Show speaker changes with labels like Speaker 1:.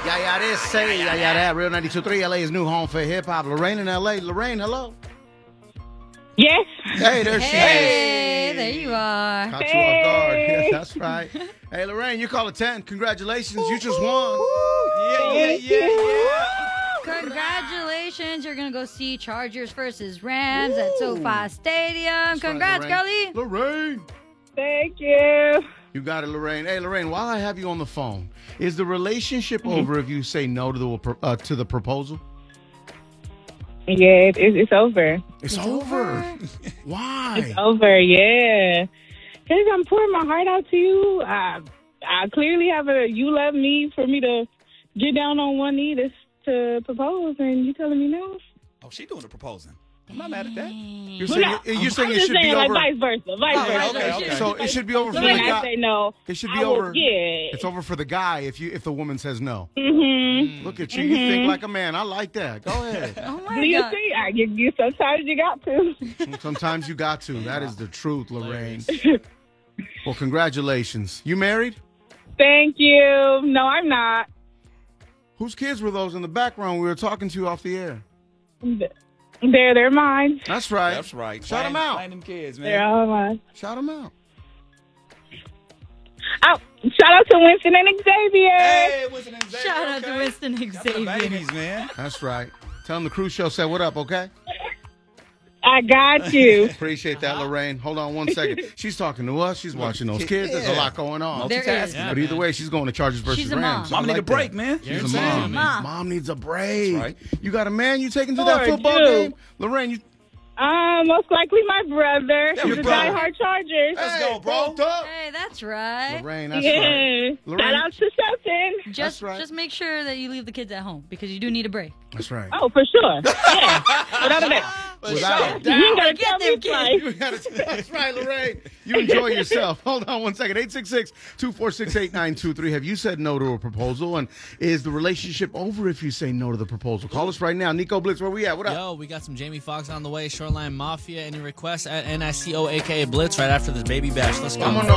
Speaker 1: Yeah, this say, yeah, that. Real 92.3, LA's new home for hip hop. Lorraine in LA. Lorraine, hello.
Speaker 2: Yes.
Speaker 1: Hey, there she is.
Speaker 3: Hey, there you are.
Speaker 1: Caught you off guard. Yeah, that's right. Hey, Lorraine, you call it 10. Congratulations. You just won.
Speaker 2: Yeah.
Speaker 3: Congratulations. You're going to go see Chargers versus Rams at SoFi Stadium. Congrats,
Speaker 1: Lorraine.
Speaker 3: girlie.
Speaker 1: Lorraine.
Speaker 2: Thank you.
Speaker 1: You got it, Lorraine. Hey, Lorraine, while I have you on the phone, is the relationship over if you say no to the proposal?
Speaker 2: Yeah, it's over.
Speaker 1: It's over. Why?
Speaker 2: It's over, yeah. Because I'm pouring my heart out to you. I clearly have you love me for me to get down on one knee to propose, and you telling me no?
Speaker 4: Oh, she doing the proposing. I'm not mad at that.
Speaker 1: You're
Speaker 2: Well,
Speaker 1: saying,
Speaker 2: no,
Speaker 1: you're saying
Speaker 2: I'm
Speaker 1: it
Speaker 2: just
Speaker 1: should be
Speaker 2: saying, like,
Speaker 1: over.
Speaker 2: vice versa. Vice versa.
Speaker 4: okay.
Speaker 1: So it should be over for
Speaker 2: So
Speaker 1: the
Speaker 2: when I
Speaker 1: guy.
Speaker 2: say no,
Speaker 1: It should be
Speaker 2: I will-
Speaker 1: over.
Speaker 2: Yeah.
Speaker 1: It's over for the guy if the woman says no.
Speaker 2: Mm-hmm.
Speaker 1: Look at you. You think like a man. I like that. Go ahead.
Speaker 3: Oh,
Speaker 2: Do
Speaker 3: my
Speaker 2: you
Speaker 3: God.
Speaker 2: see? You sometimes you got to.
Speaker 1: Sometimes you got to. That is the truth, Lorraine. Well, congratulations. You married?
Speaker 2: Thank you. No, I'm not.
Speaker 1: Whose kids were those in the background we were talking to off the air?
Speaker 2: They're mine.
Speaker 1: That's right.
Speaker 4: That's right.
Speaker 1: Shout them out.
Speaker 4: Find them kids,
Speaker 2: They're
Speaker 4: man.
Speaker 2: all mine.
Speaker 1: Shout them out.
Speaker 2: Oh, shout out to Winston and Xavier.
Speaker 4: Hey, Winston and Xavier,
Speaker 3: Shout out to
Speaker 4: okay?
Speaker 3: Winston
Speaker 4: Shout out to the
Speaker 3: Xavier.
Speaker 4: babies, man.
Speaker 1: That's right. Tell them the cruise show said what up, okay?
Speaker 2: I got you.
Speaker 1: Appreciate that, Lorraine. Hold on one second. She's talking to us. She's watching those kids. There's a
Speaker 4: Yeah.
Speaker 1: lot going on.
Speaker 3: There is.
Speaker 4: Multitasking.
Speaker 1: But either way, she's going to Chargers versus
Speaker 3: She's a
Speaker 1: Rams.
Speaker 3: mom.
Speaker 4: Mom
Speaker 1: I
Speaker 4: need a
Speaker 1: like
Speaker 4: break,
Speaker 1: that.
Speaker 4: man.
Speaker 1: She's
Speaker 4: You know
Speaker 1: a
Speaker 4: what I'm
Speaker 1: mom.
Speaker 4: saying?
Speaker 3: Mom.
Speaker 1: Mom needs a break.
Speaker 4: That's right.
Speaker 1: You got a man you taking to that
Speaker 2: Sure
Speaker 1: football
Speaker 2: do.
Speaker 1: game? Lorraine, you
Speaker 2: Most likely my brother.
Speaker 4: Your
Speaker 2: He's a
Speaker 4: brother.
Speaker 2: diehard Chargers.
Speaker 4: Let's go, bro.
Speaker 1: both up.
Speaker 3: Hey, that's right.
Speaker 1: Lorraine, that's
Speaker 2: Yeah.
Speaker 1: right. Lorraine,
Speaker 2: Shout out to Shelton.
Speaker 3: Just,
Speaker 1: right.
Speaker 3: just make sure that you leave the kids at home because you do need a break.
Speaker 1: That's right.
Speaker 2: Oh, for sure. Yeah. Without a doubt.
Speaker 1: Without a
Speaker 2: You ain't gotta
Speaker 3: Get
Speaker 2: tell
Speaker 3: them
Speaker 2: me
Speaker 3: kids.
Speaker 2: twice.
Speaker 1: You gotta- That's right, Lorraine. You enjoy yourself. Hold on one second. 866-246-8923. Have you said no to a proposal? And is the relationship over if you say no to the proposal? Call us right now. Nico Blitz, where we at? What up?
Speaker 5: Yo, we got some Jamie Foxx on the way. Shoreline Mafia. Any requests at NICO, aka Blitz, right after this baby bash. Let's go.
Speaker 1: I'm on